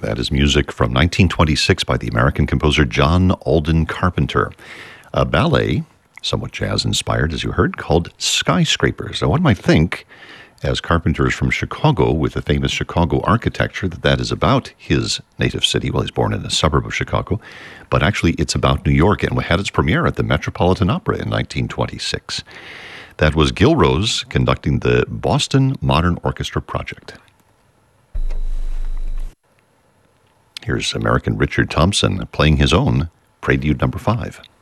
That is music from 1926 by the American composer John Alden Carpenter. A ballet, somewhat jazz-inspired, as you heard, called Skyscrapers. Now, one might think, as Carpenter is from Chicago, with the famous Chicago architecture, that is about his native city. Well, he's born in a suburb of Chicago, but actually it's about New York, and had its premiere at the Metropolitan Opera in 1926. That was Gil Rose conducting the Boston Modern Orchestra Project. Here's American Richard Thompson playing his own Prelude Number 5.